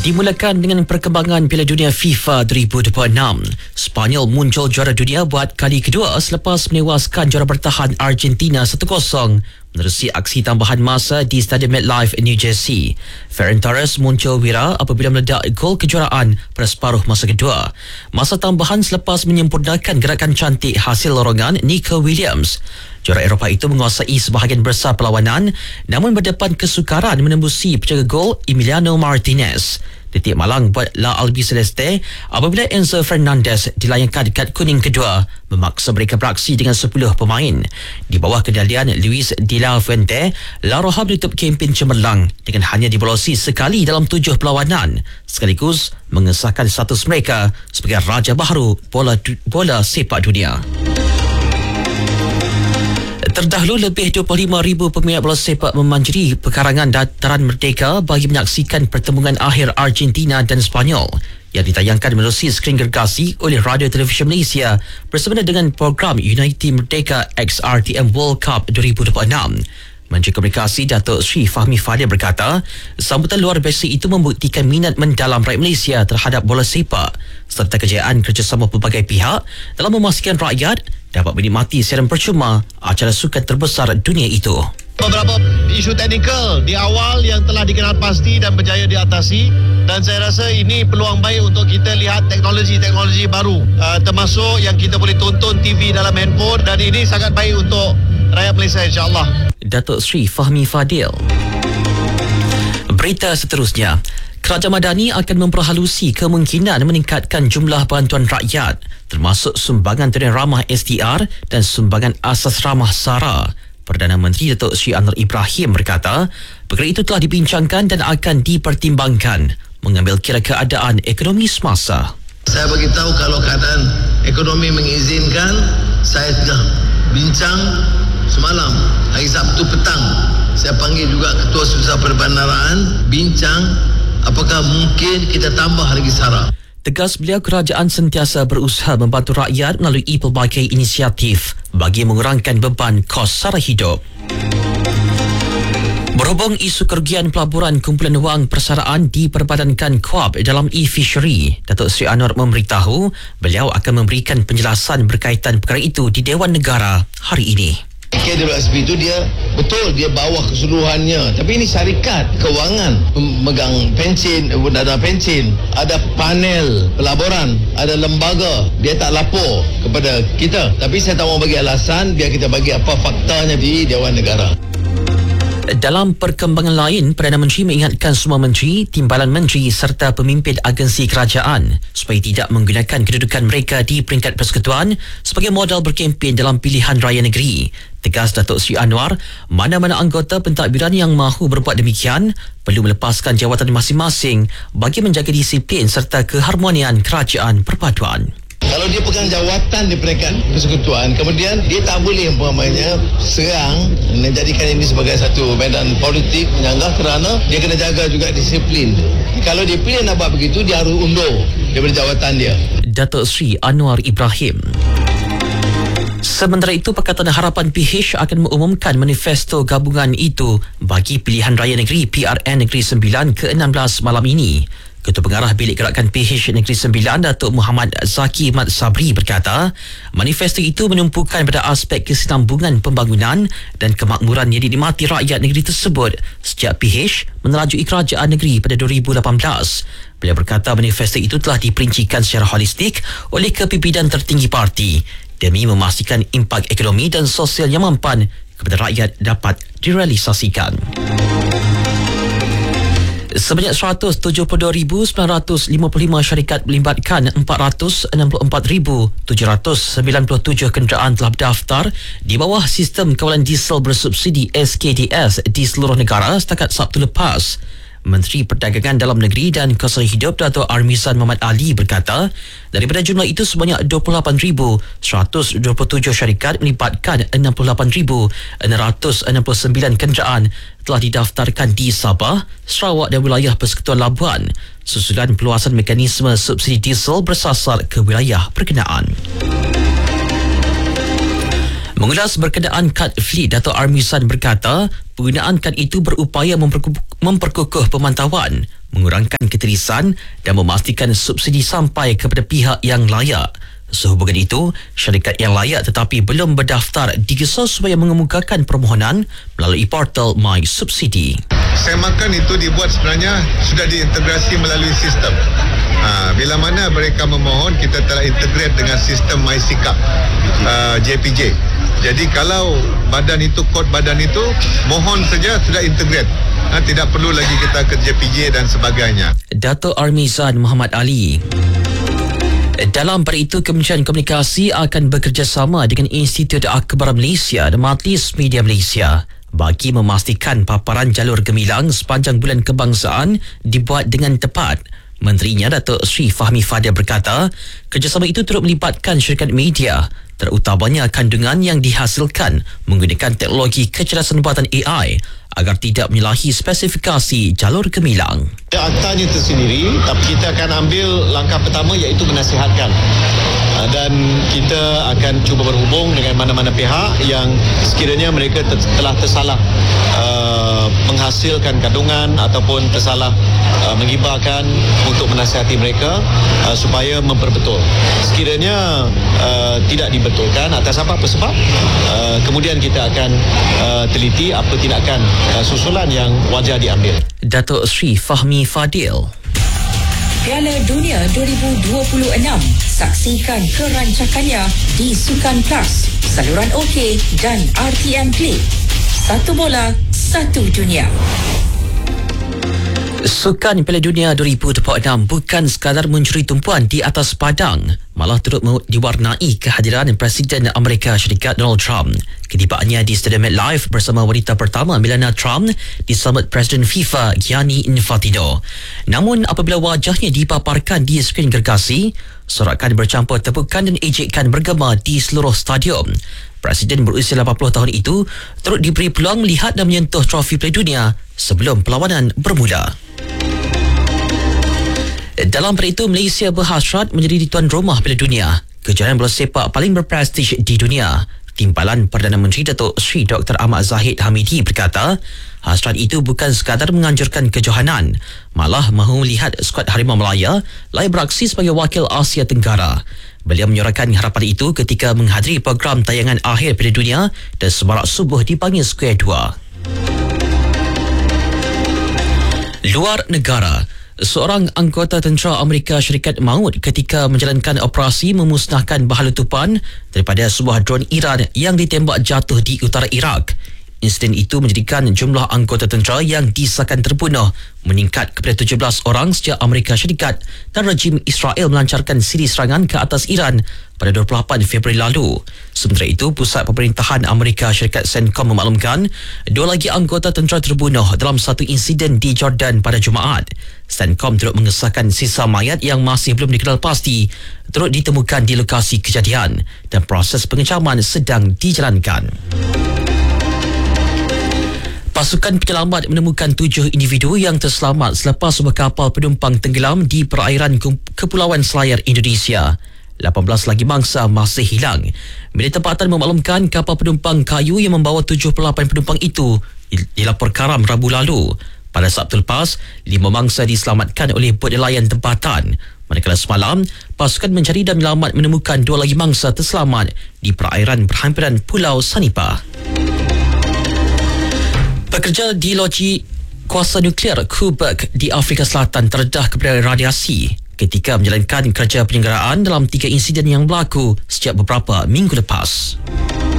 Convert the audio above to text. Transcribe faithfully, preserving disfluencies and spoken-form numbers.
Dimulakan dengan perkembangan Piala Dunia FIFA dua ribu dua puluh enam. Spanyol muncul juara dunia buat kali kedua selepas menewaskan juara bertahan Argentina satu kosong menerusi aksi tambahan masa di Stadium MetLife, New Jersey. Ferran Torres muncul wira apabila meledak gol kejuaraan pada separuh masa kedua. Masa tambahan selepas menyempurnakan gerakan cantik hasil lorongan Nico Williams. Juara Eropah itu menguasai sebahagian besar perlawanan namun berdepan kesukaran menembusi penjaga gol Emiliano Martinez. Titik malang buat La Albiceleste apabila Enzo Fernandez dilayangkan kad kuning kedua memaksa mereka beraksi dengan sepuluh pemain. Di bawah kendalian Luis de la Fuente, La Roja menutup kempen cemerlang dengan hanya dibolosi sekali dalam tujuh perlawanan sekaligus mengesahkan status mereka sebagai raja baharu bola, bola sepak dunia. Terdahulu lebih dua puluh lima ribu peminat bola sepak memanjiri pekarangan Dataran Merdeka bagi menyaksikan pertembungan akhir Argentina dan Spanyol yang ditayangkan melalui skrin gergasi oleh Radio Televisyen Malaysia bersama dengan program Unity Merdeka X R T M World Cup dua ribu dua puluh enam. Menteri Komunikasi Datuk Seri Fahmi Fadil berkata, sambutan luar biasa itu membuktikan minat mendalam rakyat Malaysia terhadap bola sepak serta kejayaan kerjasama pelbagai pihak dalam memastikan rakyat dapat menikmati siaran percuma acara sukan terbesar dunia itu. Beberapa isu teknikal di awal yang telah dikenal pasti dan berjaya diatasi, dan saya rasa ini peluang baik untuk kita lihat teknologi-teknologi baru uh, termasuk yang kita boleh tonton T V dalam handphone, dan ini sangat baik untuk rakyat Malaysia, insya-Allah. Datuk Seri Fahmi Fadil. Berita seterusnya, Kerajaan Madani akan memperhalusi kemungkinan meningkatkan jumlah bantuan rakyat termasuk sumbangan tunai ramah S D R dan sumbangan asas ramah SARA. Perdana Menteri Datuk Seri Anwar Ibrahim berkata, perkara itu telah dibincangkan dan akan dipertimbangkan mengambil kira keadaan ekonomi semasa. Saya beritahu kalau keadaan ekonomi mengizinkan, saya telah bincang semalam, hari Sabtu petang. Saya panggil juga Ketua Susah Perbandaraan, bincang apakah mungkin kita tambah lagi SARA. Tegas beliau, kerajaan sentiasa berusaha membantu rakyat melalui pelbagai inisiatif bagi mengurangkan beban kos sara hidup. Berhubung isu kerugian pelaburan kumpulan wang persaraan diperbadankan Kuab dalam e-fishery, Datuk Seri Anwar memberitahu beliau akan memberikan penjelasan berkaitan perkara itu di Dewan Negara hari ini. K W S P itu dia betul dia bawah keseluruhannya, tapi ini syarikat kewangan pemegang pensin, ada pensin, ada panel pelaburan, ada lembaga, dia tak lapor kepada kita. Tapi saya tak mau bagi alasan, biar kita bagi apa faktanya di Dewan Negara. Dalam perkembangan lain, Perdana Menteri mengingatkan semua menteri, timbalan menteri serta pemimpin agensi kerajaan supaya tidak menggunakan kedudukan mereka di peringkat persekutuan sebagai modal berkempen dalam pilihan raya negeri. Tegas Datuk Seri Anwar, mana-mana anggota pentadbiran yang mahu berbuat demikian perlu melepaskan jawatan masing-masing bagi menjaga disiplin serta keharmonian kerajaan perpaduan. Kalau dia pegang jawatan di peringkat persekutuan, kemudian dia tak boleh umpamanya serang, menjadikan ini sebagai satu medan politik menyanggah, kerana dia kena jaga juga disiplin. Kalau dia pilih nak buat begitu, dia harus undur daripada jawatan dia. Datuk Seri Anwar Ibrahim. Sementara itu, Pakatan Harapan P H akan mengumumkan manifesto gabungan itu bagi pilihan raya negeri P R N Negeri Sembilan ke enam belas malam ini. Ketua Pengarah Bilik Gerakan P H Negeri Sembilan, Datuk Muhammad Zaki Mat Sabri berkata, manifesto itu menumpukan pada aspek kesinambungan pembangunan dan kemakmuran yang dinikmati rakyat negeri tersebut sejak P H menerajui kerajaan negeri pada dua ribu lapan belas. Beliau berkata manifesto itu telah diperincikan secara holistik oleh kepimpinan tertinggi parti demi memastikan impak ekonomi dan sosial yang mampan kepada rakyat dapat direalisasikan. Sebanyak seratus tujuh puluh dua ribu sembilan ratus lima puluh lima syarikat melibatkan empat ratus enam puluh empat ribu tujuh ratus sembilan puluh tujuh kenderaan telah berdaftar di bawah sistem kawalan diesel bersubsidi S K D S di seluruh negara setakat Sabtu lepas. Menteri Perdagangan Dalam Negeri dan Keselamatan Hidup Dato' Armizan Muhammad Ali berkata, daripada jumlah itu sebanyak dua puluh lapan ribu seratus dua puluh tujuh syarikat melibatkan enam puluh lapan ribu enam ratus enam puluh sembilan kenderaan telah didaftarkan di Sabah, Sarawak dan wilayah Persekutuan Labuan susulan peluasan mekanisme subsidi diesel bersasar ke wilayah berkenaan. Mengulas berkenaan kad fleet, Dato' Armizan berkata penggunaan kad itu berupaya memperkukuh, memperkukuh pemantauan, mengurangkan ketirisan dan memastikan subsidi sampai kepada pihak yang layak. Sehubungan itu, syarikat yang layak tetapi belum berdaftar digesa supaya mengemukakan permohonan melalui portal My Subsidi. Semakan itu dibuat sebenarnya sudah diintegrasi melalui sistem. Ha, bila mana mereka memohon, kita telah integrate dengan sistem MySikap uh, J P J. Jadi kalau badan itu, kod badan itu, mohon saja sudah integrate. Ha, tidak perlu lagi kita ke J P J dan sebagainya. Dato' Armizan Muhammad Ali. Dalam pada itu, Kementerian Komunikasi akan bekerjasama dengan Institut Akbar Malaysia dan Majlis Media Malaysia bagi memastikan paparan jalur gemilang sepanjang bulan kebangsaan dibuat dengan tepat. Menterinya Datuk Sri Fahmi Fadil berkata, kerjasama itu turut melibatkan syarikat media, terutamanya kandungan yang dihasilkan menggunakan teknologi kecerdasan buatan A I agar tidak menyalahi spesifikasi jalur gemilang. Aktanya tersendiri, tapi kita akan ambil langkah pertama iaitu menasihatkan. Dan kita akan cuba berhubung dengan mana-mana pihak yang sekiranya mereka ter- telah tersalah uh, menghasilkan kandungan ataupun tersalah uh, mengibarkan untuk menasihati mereka uh, supaya memperbetul. Sekiranya uh, tidak dibetulkan atas apa-apa sebab, uh, kemudian kita akan uh, teliti apa tindakan uh, susulan yang wajar diambil. Datuk Sri Fahmi Fadil. Piala Dunia dua ribu dua puluh enam. Saksikan kerancakannya di Sukan Plus, saluran OK dan R T M Play. Satu bola, satu dunia. Sukan Piala Dunia dua ribu dua puluh enam bukan sekadar mencuri tumpuan di atas padang, malah turut diwarnai kehadiran Presiden Amerika Syarikat Donald Trump. Ketibaannya di Stadium MetLife bersama wanita pertama Melania Trump disambut Presiden FIFA Gianni Infantino. Namun apabila wajahnya dipaparkan di skrin gergasi, sorakan bercampur tepukan dan ejekan bergema di seluruh stadium. Presiden berusia lapan puluh tahun itu turut diberi peluang melihat dan menyentuh trofi Piala Dunia sebelum perlawanan bermula. Dalam pada itu, Malaysia berhasrat menjadi tuan rumah Piala Dunia, kejuaraan bola sepak paling berprestij di dunia. Timbalan Perdana Menteri Datuk Sri Doktor Ahmad Zahid Hamidi berkata, hasrat itu bukan sekadar menganjurkan kejohanan, malah mahu melihat skuad Harimau Melaya layak beraksi sebagai wakil Asia Tenggara. Beliau menyuarakan harapan itu ketika menghadiri program tayangan akhir Piala Dunia dan semarak subuh dipanggil Square dua. Luar negara. Seorang anggota tentera Amerika Syarikat maut ketika menjalankan operasi memusnahkan bahan letupan daripada sebuah drone Iran yang ditembak jatuh di utara Iraq. Insiden itu menjadikan jumlah anggota tentera yang disahkan terbunuh meningkat kepada tujuh belas orang sejak Amerika Syarikat dan rejim Israel melancarkan siri serangan ke atas Iran pada dua puluh lapan Februari lalu. Sementara itu, Pusat Pemerintahan Amerika Syarikat CENTCOM memaklumkan dua lagi anggota tentera terbunuh dalam satu insiden di Jordan pada Jumaat. CENTCOM turut mengesahkan sisa mayat yang masih belum dikenal pasti turut ditemukan di lokasi kejadian dan proses pengecaman sedang dijalankan. Pasukan penyelamat menemukan tujuh individu yang terselamat selepas sebuah kapal penumpang tenggelam di perairan Kepulauan Selayar Indonesia. lapan belas lagi mangsa masih hilang. Media tempatan memaklumkan kapal penumpang kayu yang membawa tujuh puluh lapan penumpang itu dilapor karam Rabu lalu. Pada Sabtu lepas, lima mangsa diselamatkan oleh bot nelayan tempatan. Manakala semalam, pasukan mencari dan menyelamat menemukan dua lagi mangsa terselamat di perairan berhampiran Pulau Sanipa. Pekerja di loji kuasa nuklear Koeberg di Afrika Selatan terdedah kepada radiasi ketika menjalankan kerja penyelenggaraan dalam tiga insiden yang berlaku sejak beberapa minggu lepas.